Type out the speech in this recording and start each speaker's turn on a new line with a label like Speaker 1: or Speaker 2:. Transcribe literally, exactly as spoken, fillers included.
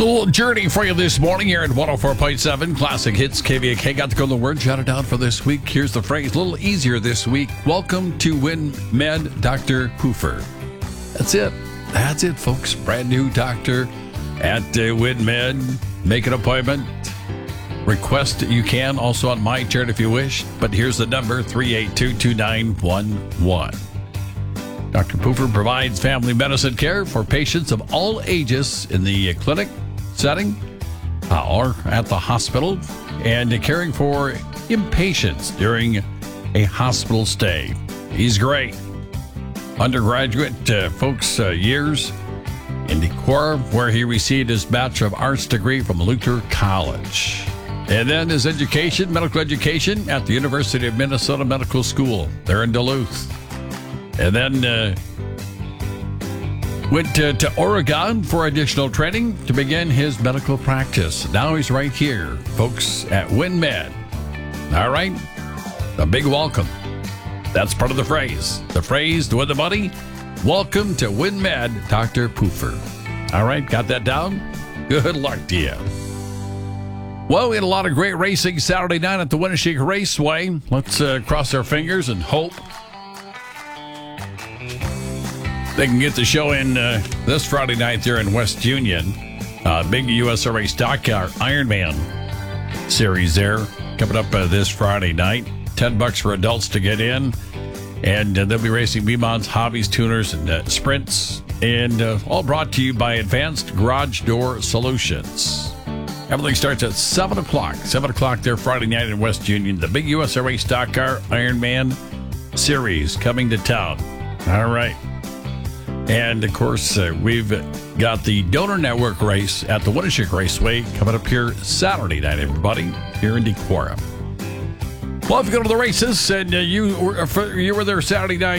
Speaker 1: Little journey for you this morning here at one oh four point seven Classic Hits K V A K. Got to go the word jotted down for this week. Here's the phrase, a little easier this week. Welcome to WinMed, Doctor Poofer. That's it. That's it, folks. Brand new doctor at uh, WinMed. Make an appointment. Request you can also on my chart if you wish. But here's the number, three eight two, two nine one one. Doctor Poofer provides family medicine care for patients of all ages in the clinic setting uh, or at the hospital, and caring for inpatients during a hospital stay. He's great. Undergraduate uh, folks uh, years in Decorah, where he received his Bachelor of Arts degree from Luther College. And then his education, medical education at the University of Minnesota Medical School there in Duluth. And then uh, went to, to Oregon for additional training to begin his medical practice. Now he's right here, folks, at WinMed. All right? A big welcome. That's part of the phrase. The phrase to win the money, welcome to WinMed, Doctor Poofer. All right, got that down? Good luck to you. Well, we had a lot of great racing Saturday night at the Winneshiek Raceway. Let's uh, cross our fingers and hope they can get the show in uh, this Friday night there in West Union. Uh, big U S R A Stock Car Ironman series there coming up uh, this Friday night. Ten bucks for adults to get in. And uh, they'll be racing B-Mods, Hobbies, Tuners, and uh, Sprints. And uh, all brought to you by Advanced Garage Door Solutions. Everything starts at seven o'clock. seven o'clock there Friday night in West Union. The big U S R A Stock Car Ironman series coming to town. All right. And, of course, uh, we've got the Donor Network race at the Winneshiek Raceway coming up here Saturday night, everybody, here in Decorah. Well, if you go to the races and uh, you, were, you were there Saturday night,